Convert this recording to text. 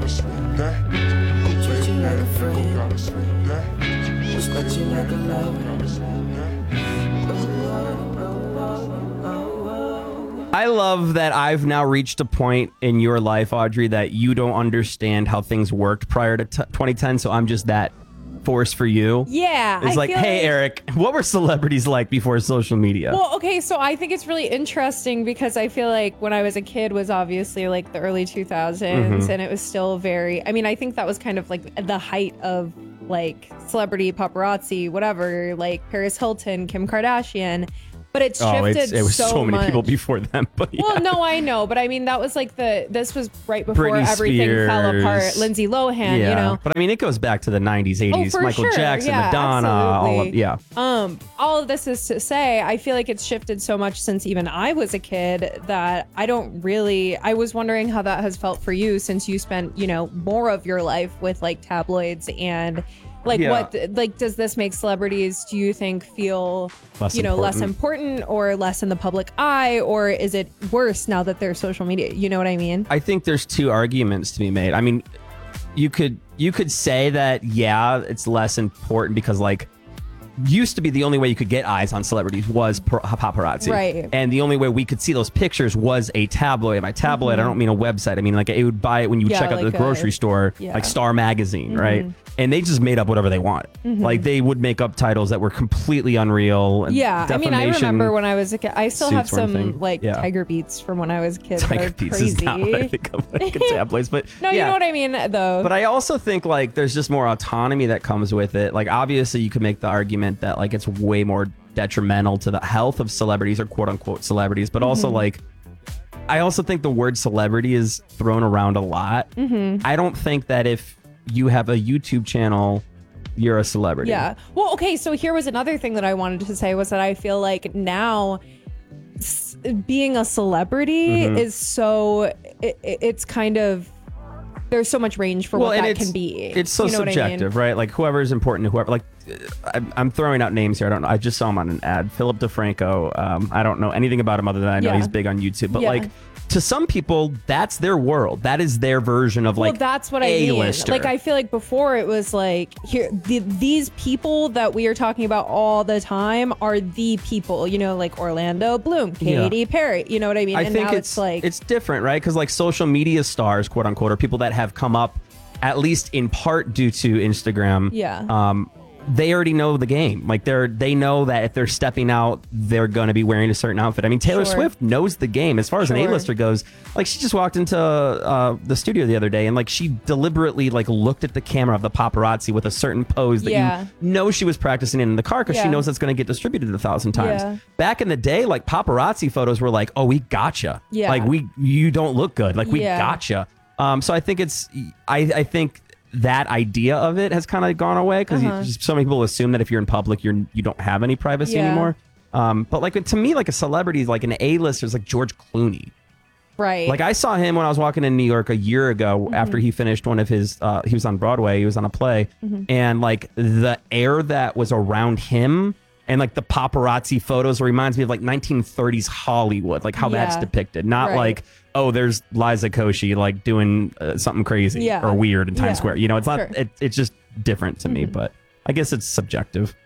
Treat you like a friend. Respect you like a lover. I love that I've now reached a point in your life, Audrey, that you don't understand how things worked prior to 2010. So I'm just that force for you. Yeah. It's like, hey, Eric, what were celebrities like before social media? Well, okay, so I think it's really interesting because I feel like when I was a kid was obviously like the early 2000s and it was still very, I mean, I think that was kind of like the height of like celebrity paparazzi, whatever, like Paris Hilton, Kim Kardashian. But it shifted it was so many much. people before them. But yeah. Well, no, I know, but I mean that was like this was right before Britney everything fell Spears. apart. Lindsay Lohan, you know. But I mean, it goes back to the 90s, 80s. for Michael sure. Jackson, Yeah, Madonna, absolutely. all of All of this is to say, I feel like it's shifted so much since even I was a kid that I was wondering how that has felt for you since you spent, you know, more of your life with like tabloids and like does this make celebrities, do you think, feel less important or less in the public eye, or is it worse now that there's social media? You know what I mean? I think there's two arguments to be made. I mean, you could say that, yeah, it's less important because like used to be the only way you could get eyes on celebrities was paparazzi. Right. And the only way we could see those pictures was a tabloid. By tabloid, I don't mean a website. I mean like it would buy it when you check out like the grocery store, like Star Magazine, right? And they just made up whatever they want. Like they would make up titles that were completely unreal. And I mean, I remember when I was a kid, I still have some like Yeah. Tiger Beats from when I was a kid. Tiger that are Beats crazy. is not what I think of like tabloids, but No, you know what I mean, though. But I also think like there's just more autonomy that comes with it. Like obviously you could make the argument that like it's way more detrimental to the health of celebrities or quote unquote celebrities, but also like I also think the word celebrity is thrown around a lot. I don't think that if you have a YouTube channel, you're a celebrity. Yeah. Well, okay. So here was another thing that I wanted to say was that I feel like now being a celebrity is so it's kind of there's so much range for what that can be. It's so subjective, right? Like whoever is important to whoever. Like I'm throwing out names here. I don't know. I just saw him on an ad. Philip DeFranco. I don't know anything about him other than I know he's big on YouTube. But like to some people, that's their world. That is their version of like that's what I mean. A-lister. Like I feel like before it was like here these people that we are talking about all the time are the people, you know, like Orlando Bloom, Katy Perry, you know what I mean? I and think now it's like it's different, right? Because like social media stars, quote unquote, are people that have come up at least in part due to Instagram. They already know the game. Like they know that if they're stepping out, they're going to be wearing a certain outfit. I mean, Taylor Swift knows the game as far as an A-lister goes. Like she just walked into the studio the other day and like she deliberately like looked at the camera of the paparazzi with a certain pose that you know she was practicing in the car because she knows it's going to get distributed 1,000 times. Back in the day, like paparazzi photos were like, oh, we gotcha. Like you don't look good. Like we gotcha. So I think I think that idea of it has kind of gone away because so many people assume that if you're in public, you don't have any privacy anymore. But like to me, like a celebrity, like an A-lister is like George Clooney. Right. Like I saw him when I was walking in New York a year ago after he finished one of his, he was on Broadway, he was on a play. And like the air that was around him and like the paparazzi photos reminds me of like 1930s Hollywood, like how that's depicted. Not like, oh, there's Liza Koshy like doing something crazy or weird in Times Square. You know, it's not, it's just different to me, but I guess it's subjective.